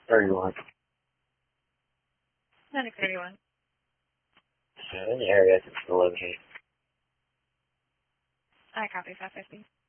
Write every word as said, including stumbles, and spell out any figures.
thirty-one. Medic thirty-one. So in the area, it's the location. I copy five fifty.